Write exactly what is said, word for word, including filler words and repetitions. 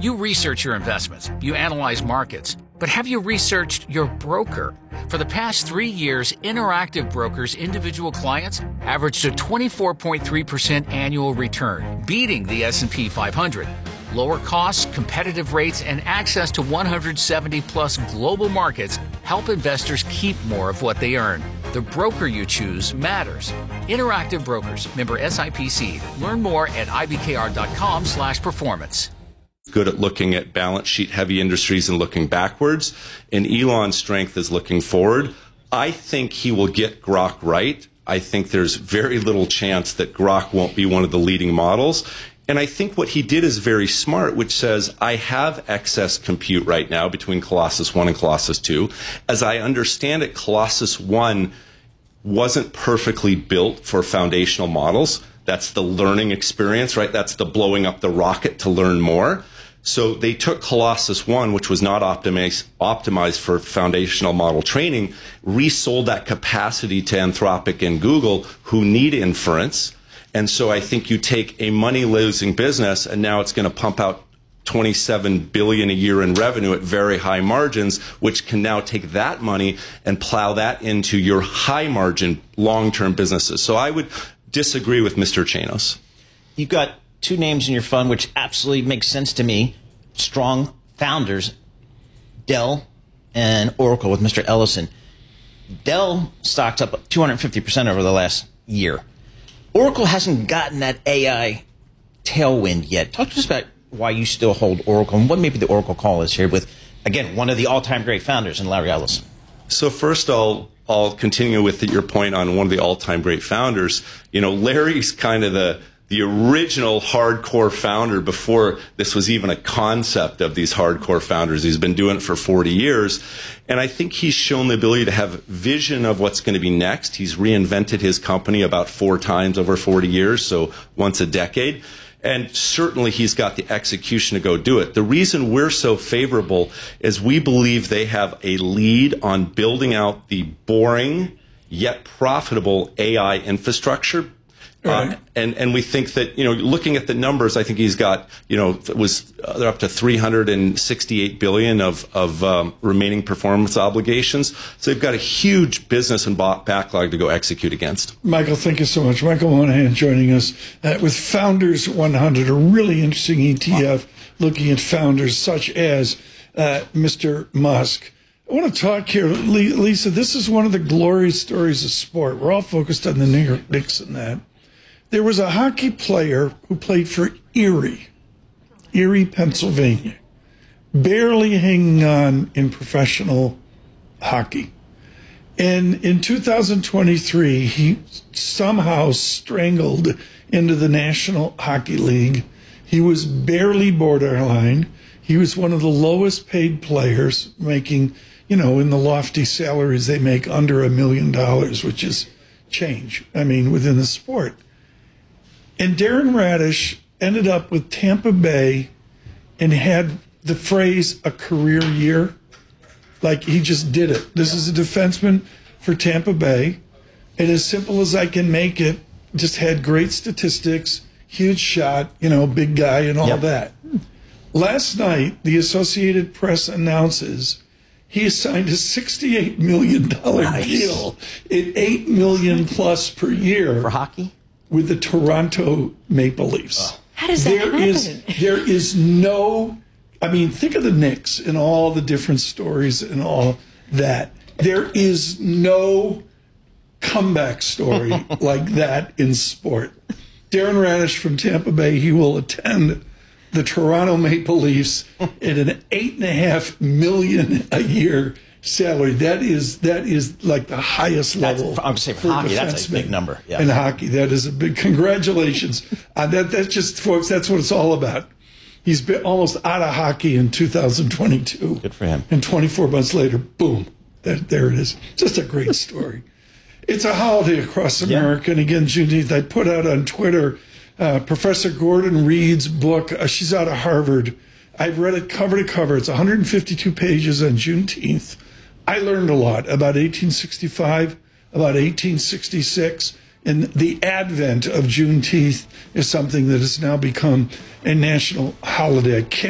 You research your investments, you analyze markets, but have you researched your broker? For the past three years, Interactive Brokers' individual clients averaged a twenty-four point three percent annual return, beating the S and P five hundred. Lower costs, competitive rates, and access to one hundred seventy plus global markets help investors keep more of what they earn. The broker you choose matters. Interactive Brokers, member S I P C. Learn more at I B K R dot com slash performance. Good at looking at balance sheet heavy industries and looking backwards. And Elon's strength is looking forward. I think he will get Grok right. I think there's very little chance that Grok won't be one of the leading models. And I think what he did is very smart, which says, I have excess compute right now between Colossus one and Colossus two. As I understand it, Colossus one wasn't perfectly built for foundational models. That's the learning experience, right? That's the blowing up the rocket to learn more. So they took Colossus one, which was not optimized, optimized for foundational model training, resold that capacity to Anthropic and Google, who need inference. And so I think you take a money-losing business, and now it's going to pump out twenty-seven billion dollars a year in revenue at very high margins, which can now take that money and plow that into your high-margin, long-term businesses. So I would disagree with Mister Chanos. You've got two names in your fund which absolutely make sense to me. Strong founders, Dell and Oracle with Mister Ellison. Dell stock's up two hundred fifty percent over the last year. Oracle hasn't gotten that A I tailwind yet. Talk to us about why you still hold Oracle and what maybe the Oracle call is here with, again, one of the all-time great founders in Larry Ellison. So first, I'll I'll continue with your point on one of the all-time great founders. You know, Larry's kind of the the original hardcore founder before this was even a concept of these hardcore founders. He's been doing it for forty years. And I think he's shown the ability to have vision of what's going to be next. He's reinvented his company about four times over forty years, so once a decade. And certainly he's got the execution to go do it. The reason we're so favorable is we believe they have a lead on building out the boring yet profitable A I infrastructure. Right. Uh, and, and we think that, you know, looking at the numbers, I think he's got, you know, it was uh, they're up to three hundred sixty-eight billion dollars of, of um, remaining performance obligations. So they've got a huge business and backlog to go execute against. Michael, thank you so much. Michael Monahan joining us uh, with Founders one hundred, a really interesting E T F looking at founders such as uh, Mister Musk. I want to talk here, Lisa, this is one of the glorious stories of sport. We're all focused on the New York Knicks and that. There was a hockey player who played for Erie, Erie, Pennsylvania, barely hanging on in professional hockey. And in two thousand twenty-three, he somehow strangled into the National Hockey League. He was barely borderline. He was one of the lowest paid players, making, you know, in the lofty salaries they make under a million dollars, which is change, I mean, within the sport. And Darren Radish ended up with Tampa Bay and had the phrase a career year. Like he just did it. This is a defenseman for Tampa Bay. And as simple as I can make it, just had great statistics, huge shot, you know, big guy and all yep. that. Last night, the Associated Press announces he signed a sixty-eight million dollars nice. deal at eight million dollars plus per year. For hockey? With the Toronto Maple Leafs. Oh. How does that there happen? Is, there is no, I mean, think of the Knicks and all the different stories and all that. There is no comeback story like that in sport. Darren Radish from Tampa Bay, he will attend the Toronto Maple Leafs at an eight and a half million a year salary. That is that is like the highest level. That's, I'm going to say for, for hockey, that's a big number. Yeah. In hockey, that is a big. Congratulations. uh, that that's just, folks. That's what it's all about. He's been almost out of hockey in two thousand twenty-two. Good for him. And twenty-four months later, boom, that, there it is. Just a great story. It's a holiday across America, yeah. And again, Juneteenth. I put out on Twitter uh, Professor Gordon Reed's book. Uh, she's out of Harvard. I've read it cover to cover. It's one hundred fifty-two pages on Juneteenth. I learned a lot about eighteen sixty-five, about eighteen sixty-six, and the advent of Juneteenth is something that has now become a national holiday. I can't